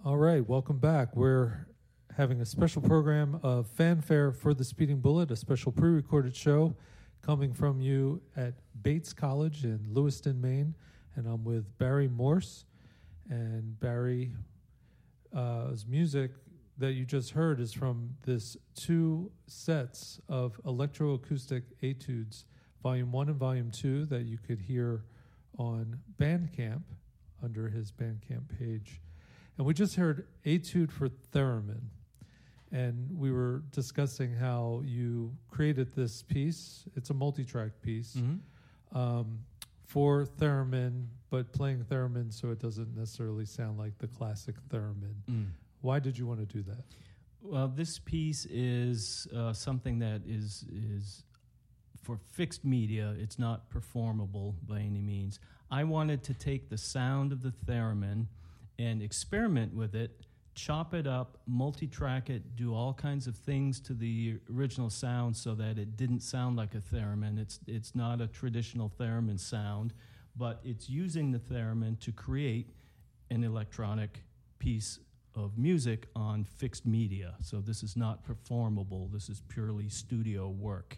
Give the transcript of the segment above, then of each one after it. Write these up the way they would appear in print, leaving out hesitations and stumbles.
All right, welcome back. We're having a special program of Fanfare for the Speeding Bullet, a special pre-recorded show coming from you at Bates College in Lewiston, Maine. And I'm with Barry Morse. And Barry's music that you just heard is from this 2 sets of electroacoustic etudes, Volume 1 and Volume 2, that you could hear on Bandcamp under his Bandcamp page. And we just heard Etude for Theremin. And we were discussing how you created this piece. It's a multi-track piece for theremin, but playing theremin so it doesn't necessarily sound like the classic theremin. Why did you want to do that? Well, this piece is something that is for fixed media. It's not performable by any means. I wanted to take the sound of the theremin and experiment with it, chop it up, multi-track it, do all kinds of things to the original sound so that it didn't sound like a theremin. It's not a traditional theremin sound, but it's using the theremin to create an electronic piece of music on fixed media. So this is not performable. This is purely studio work.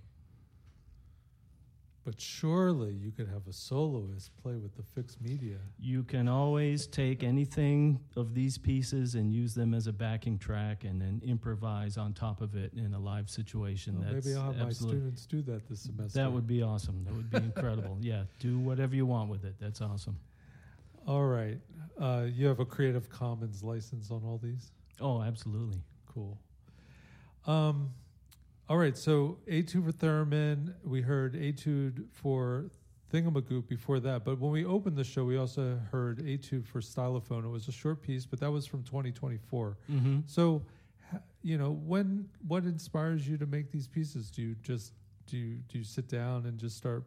But surely you could have a soloist play with the fixed media. You can always take anything of these pieces and use them as a backing track and then improvise on top of it in a live situation. Well, maybe I'll have my students do that this semester. That would be awesome. That would be incredible. Yeah, do whatever you want with it. That's awesome. All right. You have a Creative Commons license on all these? Oh, absolutely. Cool. All right, so Etude for Theremin, we heard Etude for Thingamagoop before that, but when we opened the show, we also heard Etude for Stylophone. It was a short piece, but that was from 2024. So, what inspires you to make these pieces? Do you sit down and just start,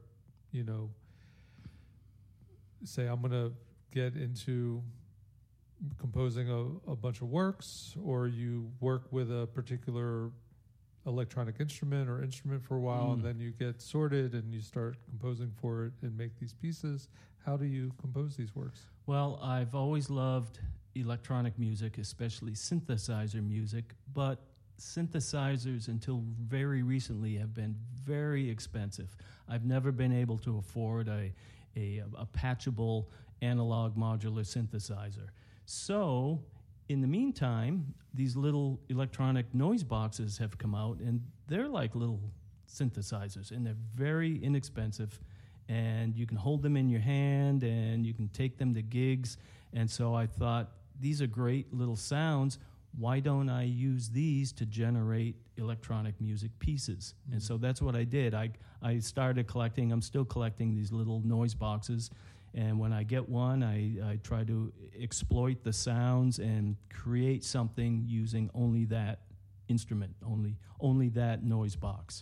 say, I'm going to get into composing a bunch of works, or you work with a particular electronic instrument for a while, and then you get sorted and you start composing for it and make these pieces? How do you compose these works? Well, I've always loved electronic music, especially synthesizer music, but synthesizers until very recently have been very expensive. I've never been able to afford a patchable analog modular synthesizer. So in the meantime, these little electronic noise boxes have come out, and they're like little synthesizers, and they're very inexpensive, and you can hold them in your hand, and you can take them to gigs. And so I thought, these are great little sounds. Why don't I use these to generate electronic music pieces? And so that's what I did. I started collecting. I'm still collecting these little noise boxes. And when I get one, I try to exploit the sounds and create something using only that instrument, only that noise box.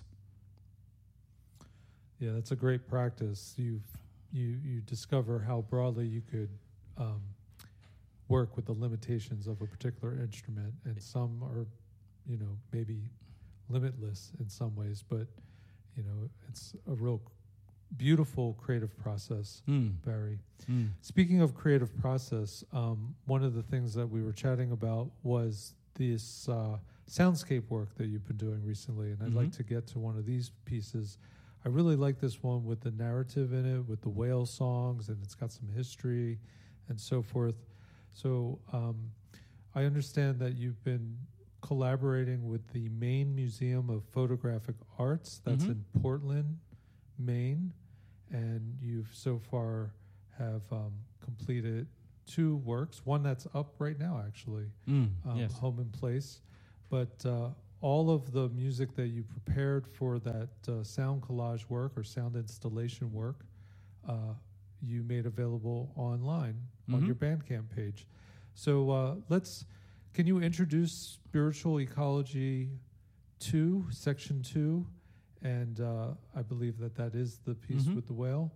Yeah, that's a great practice. You discover how broadly you could work with the limitations of a particular instrument, and some are, maybe limitless in some ways, but it's a real beautiful creative process, Barry. Speaking of creative process, one of the things that we were chatting about was this soundscape work that you've been doing recently, and I'd like to get to one of these pieces. I really like this one with the narrative in it, with the whale songs, and it's got some history and so forth. So I understand that you've been collaborating with the Maine Museum of Photographic Arts. That's in Portland, Maine, and you've so far have completed 2 works, one that's up right now actually, yes. Home and Place, but all of the music that you prepared for that sound collage work or sound installation work, you made available online on your Bandcamp page. So can you introduce Spiritual Ecology 2, Section 2, and I believe that is the piece with the whale.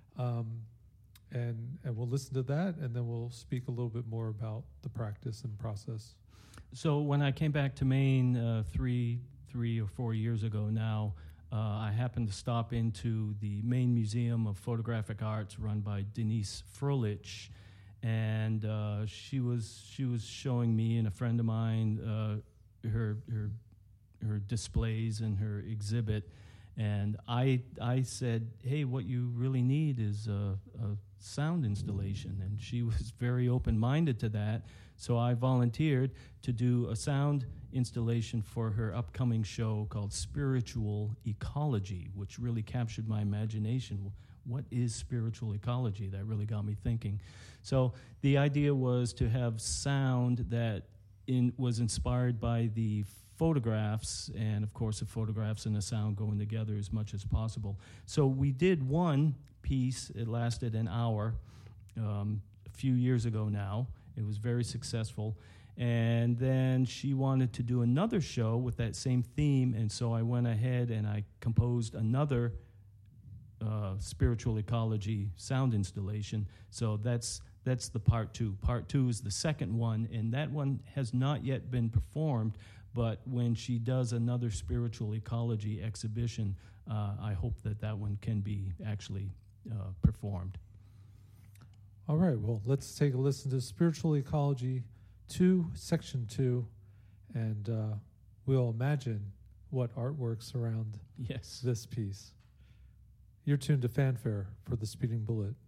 And we'll listen to that, and then we'll speak a little bit more about the practice and process. So when I came back to Maine 3 or 4 years ago now, I happened to stop into the Maine Museum of Photographic Arts run by Denise Froelich, and she was showing me and a friend of mine her displays and her exhibit, and I said, hey, what you really need is a sound installation, and she was very open-minded to that. So I volunteered to do a sound installation for her upcoming show called Spiritual Ecology, which really captured my imagination. What is spiritual ecology? That really got me thinking. So the idea was to have sound that was inspired by the photographs, and of course the photographs and the sound going together as much as possible. So we did one piece. It lasted an hour a few years ago now. It was very successful. And then she wanted to do another show with that same theme, and so I went ahead and I composed another spiritual ecology sound installation. So that's the part two. Part two is the second one, and that one has not yet been performed, but when she does another spiritual ecology exhibition, I hope that one can be actually performed. All right, well, let's take a listen to Spiritual Ecology 2, Section 2, and we'll imagine what artworks around yes. this piece. You're tuned to Fanfare for the Speeding Bullet.